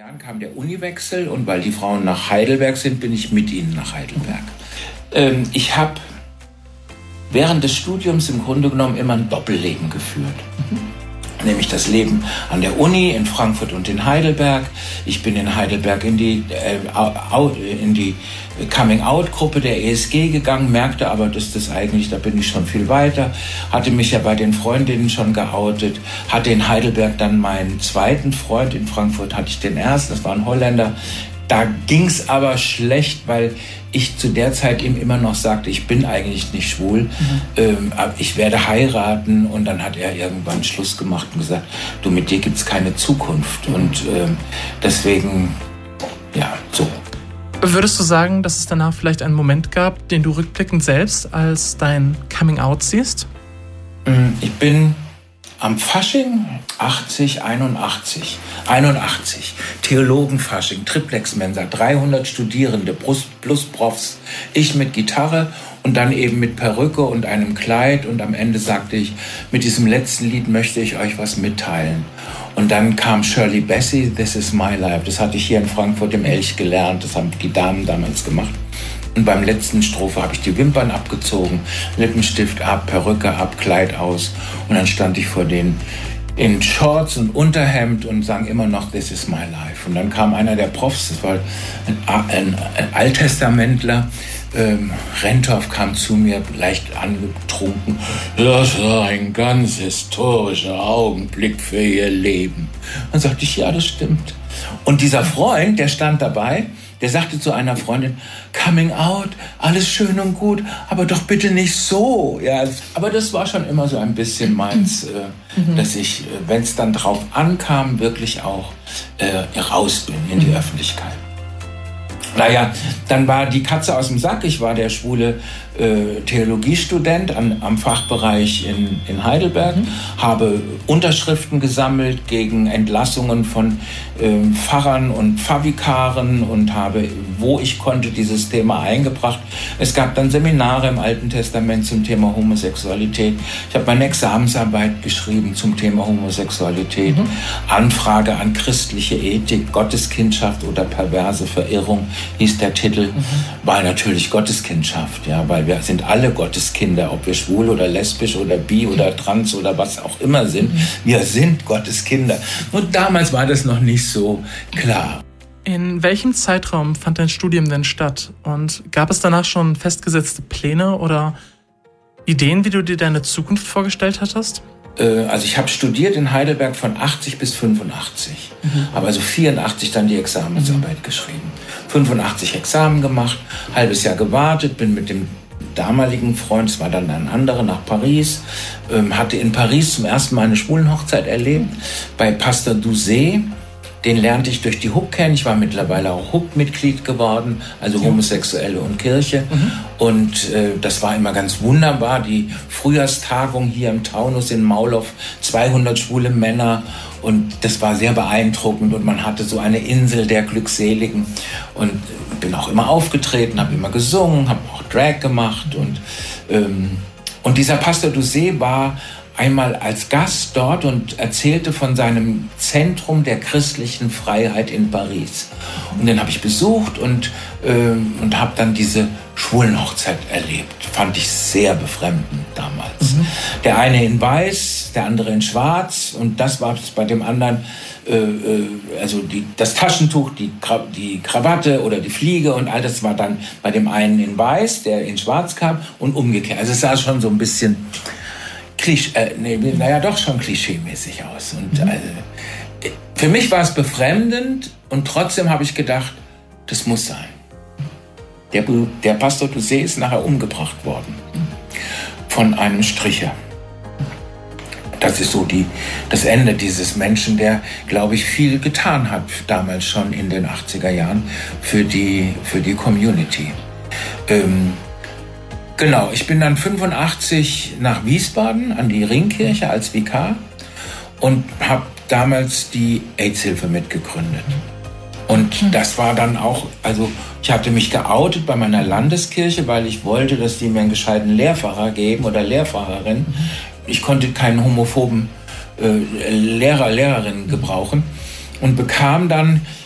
Jahren kam der Uniwechsel und weil die Frauen nach Heidelberg sind, bin ich mit ihnen nach Heidelberg. Ich habe während des Studiums im Grunde genommen immer ein Doppelleben geführt. Nämlich das Leben an der Uni in Frankfurt und in Heidelberg. Ich bin in Heidelberg in die Coming-out-Gruppe der ESG gegangen, merkte aber, dass das eigentlich, da bin ich schon viel weiter, hatte mich ja bei den Freundinnen schon geoutet, hatte in Heidelberg dann meinen zweiten Freund, in Frankfurt hatte ich den ersten, das war ein Holländer. Da ging's aber schlecht, weil ich zu der Zeit ihm immer noch sagte, ich bin eigentlich nicht schwul, aber ich werde heiraten. Und dann hat er irgendwann Schluss gemacht und gesagt, du, mit dir gibt's keine Zukunft. Und deswegen, ja, so. Würdest du sagen, dass es danach vielleicht einen Moment gab, den du rückblickend selbst als dein Coming-out siehst? Ich bin am Fasching 81, Theologenfasching, Triplex-Mensa, 300 Studierende plus Profs, ich mit Gitarre und dann eben mit Perücke und einem Kleid und am Ende sagte ich, mit diesem letzten Lied möchte ich euch was mitteilen. Und dann kam Shirley Bassey, This is my life, das hatte ich hier in Frankfurt im Elch gelernt, das haben die Damen damals gemacht. Und beim letzten Strophe habe ich die Wimpern abgezogen, Lippenstift ab, Perücke ab, Kleid aus. Und dann stand ich vor denen in Shorts und Unterhemd und sang immer noch This is my life. Und dann kam einer der Profs, das war ein Alttestamentler, Rentorf kam zu mir, leicht angetrunken. Das war ein ganz historischer Augenblick für ihr Leben. Dann sagte ich, ja, das stimmt. Und dieser Freund, der stand dabei, der sagte zu einer Freundin, Coming out, alles schön und gut, aber doch bitte nicht so. Ja, aber das war schon immer so ein bisschen meins, dass ich, wenn es dann drauf ankam, wirklich auch raus bin in die Öffentlichkeit. Naja, dann war die Katze aus dem Sack. Ich war der schwule Theologiestudent am Fachbereich in Heidelberg, habe Unterschriften gesammelt gegen Entlassungen von Pfarrern und Pfarrvikaren und habe, wo ich konnte, dieses Thema eingebracht. Es gab dann Seminare im Alten Testament zum Thema Homosexualität. Ich habe meine Examensarbeit geschrieben zum Thema Homosexualität. Anfrage an christliche Ethik, Gotteskindschaft oder perverse Verirrung hieß der Titel. War natürlich Gotteskindschaft, ja, weil wir sind alle Gotteskinder, ob wir schwul oder lesbisch oder bi oder trans oder was auch immer sind. Wir sind Gotteskinder. Und damals war das noch nicht so klar. In welchem Zeitraum fand dein Studium denn statt? Und gab es danach schon festgesetzte Pläne oder Ideen, wie du dir deine Zukunft vorgestellt hattest? Also ich habe studiert in Heidelberg von 80 bis 85. Habe also 84 dann die Examensarbeit geschrieben. 85 Examen gemacht, halbes Jahr gewartet, bin mit dem damaligen Freund, es war dann ein anderer, nach Paris, hatte in Paris zum ersten Mal eine Schwulenhochzeit erlebt, bei Pastor Douzé. Den lernte ich durch die HUB kennen. Ich war mittlerweile auch HUB-Mitglied geworden, also Homosexuelle und Kirche. Und das war immer ganz wunderbar. Die Frühjahrstagung hier im Taunus in Maulow, 200 schwule Männer. Und das war sehr beeindruckend. Und man hatte so eine Insel der Glückseligen. Und bin auch immer aufgetreten, habe immer gesungen, habe auch Drag gemacht. Und dieser Pastor Douzé war einmal als Gast dort und erzählte von seinem Zentrum der christlichen Freiheit in Paris. Und den habe ich besucht und habe dann diese Schwulenhochzeit erlebt. Fand ich sehr befremdend damals. Der eine in weiß, der andere in schwarz und das war bei dem anderen, also das Taschentuch, die Krawatte oder die Fliege und all das war dann bei dem einen in weiß, der in schwarz kam und umgekehrt. Also es sah schon so ein bisschen schon klischeemäßig aus. Und für mich war es befremdend und trotzdem habe ich gedacht, das muss sein. Der Pastor Douzé ist nachher umgebracht worden von einem Stricher. Das ist so das Ende dieses Menschen, der, glaube ich, viel getan hat, damals schon in den 80er Jahren für die Community. Genau, ich bin dann 85 nach Wiesbaden an die Ringkirche als Vikar und habe damals die AIDS-Hilfe mitgegründet. Und das war dann auch, also ich hatte mich geoutet bei meiner Landeskirche, weil ich wollte, dass die mir einen gescheiten Lehrpfarrer geben oder Lehrpfarrerin. Ich konnte keinen homophoben Lehrerinnen gebrauchen und bekam dann